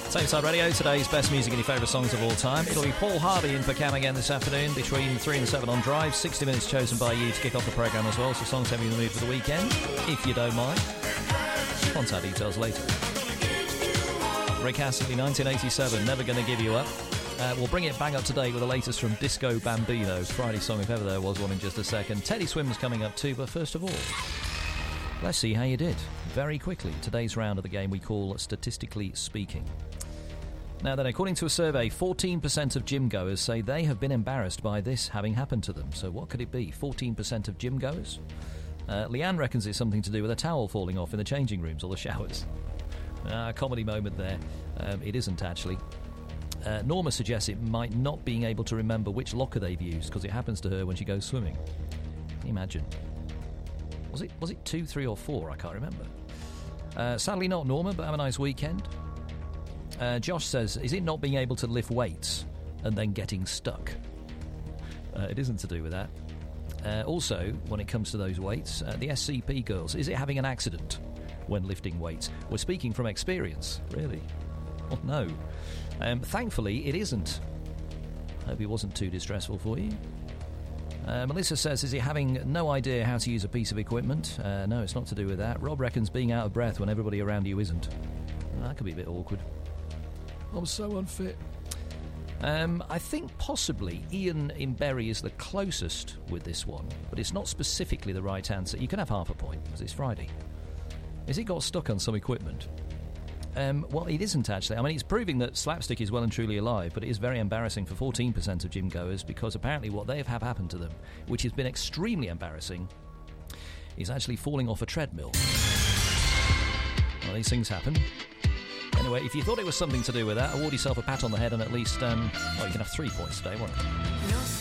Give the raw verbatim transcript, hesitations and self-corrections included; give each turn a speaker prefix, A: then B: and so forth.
A: Tameside Radio, today's best music and your favourite songs of all time. It'll be Paul Harvey in for Cam again this afternoon between three and seven on Drive. sixty minutes chosen by you to kick off the programme as well, so songs have you in the mood for the weekend, if you don't mind. Contact details later. Rick Astley, nineteen eighty-seven, Never Gonna Give You Up. Uh, we'll bring it bang up to date with the latest from Disco Bambino, Friday song if ever there was one, in just a second. Teddy Swim's coming up too, but first of all, let's see how you did. Very quickly, today's round of the game we call Statistically Speaking. Now then, according to a survey, fourteen percent of gym goers say they have been embarrassed by this having happened to them. So what could it be? fourteen percent of gym goers? Uh, Leanne reckons it's something to do with a towel falling off in the changing rooms or the showers. Uh, comedy moment there. Um, it isn't, actually. Uh, Norma suggests it might not being able to remember which locker they've used because it happens to her when she goes swimming. Can you imagine? Was it, was it two, three or four? I can't remember. Uh, sadly not, Norma, but have a nice weekend. Uh, Josh says, is it not being able to lift weights and then getting stuck? Uh, it isn't to do with that. Uh, also, when it comes to those weights, uh, the S C P girls, is it having an accident when lifting weights? We're speaking from experience, really. Oh, no. Um, thankfully, it isn't. Hope it wasn't too distressful for you. Uh, Melissa says, is he having no idea how to use a piece of equipment? Uh, no, it's not to do with that. Rob reckons being out of breath when everybody around you isn't. Well, that could be a bit awkward. I'm so unfit. Um, I think possibly Ian in Bury is the closest with this one, but it's not specifically the right answer. You can have half a point, because it's Friday. Is it got stuck on some equipment? Um, well, it isn't actually. I mean, it's proving that slapstick is well and truly alive, but it is very embarrassing for fourteen percent of gym goers because apparently what they have had happen to them, which has been extremely embarrassing, is actually falling off a treadmill. Well, these things happen. Anyway, if you thought it was something to do with that, award yourself a pat on the head and at least, um, well, you can have three points today, won't you?